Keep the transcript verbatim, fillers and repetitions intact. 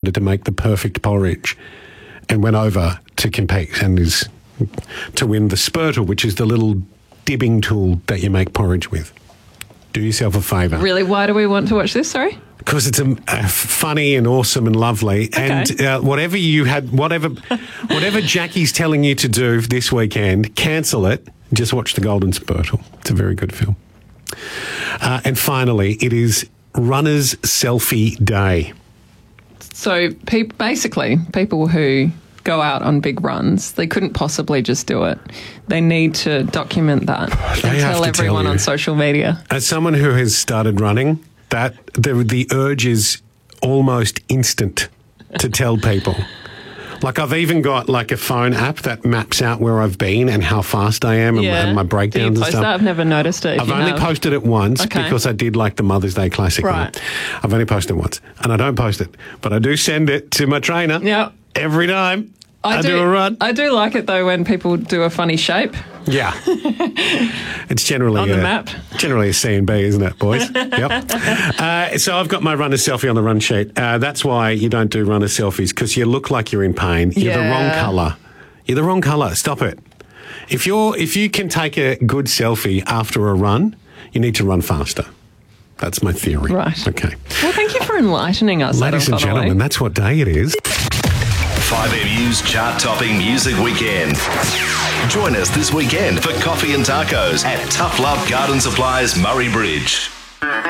decided to make the perfect porridge and went over to compete and is to win the Spurtle, which is the little dibbing tool that you make porridge with. Do yourself a favour. Really? Why do we want to watch this? Sorry? Because it's a, a funny and awesome and lovely. Okay. And uh, whatever you had, whatever, whatever Jackie's telling you to do this weekend, cancel it. Just watch The Golden Spurtle. It's a very good film. Uh, and finally, it is Runner's Selfie Day. So pe- basically, people who go out on big runs, they couldn't possibly just do it. They need to document that They and have tell to everyone tell you. on social media. As someone who has started running, that the, the urge is almost instant to tell people. Like I've even got like a phone app that maps out where I've been and how fast I am and, Yeah. and my breakdowns Do you and post stuff. that? I've never noticed it. if I've you only have. posted it once Okay. because I did like the Mother's Day Classic. on Right. it. I've only posted it once. And I don't post it. But I do send it to my trainer Yeah. every time I, do, a run. I do like it though when people do a funny shape. Yeah. It's generally On the a, map. Generally a C and B, isn't it, boys? Yep. Uh, so I've got my runner selfie on the run sheet. Uh, that's why you don't do runner selfies, because you look like you're in pain. You're the wrong Yeah. colour. You're the wrong colour. Stop it. If you're if you can take a good selfie after a run, you need to run faster. That's my theory. Right. Okay. Well, thank you for enlightening us. Ladies Adam and Connolly. gentlemen, that's what day it is. five M U's chart-topping music weekend. Join us this weekend for coffee and tacos at Tough Love Garden Supplies, Murray Bridge.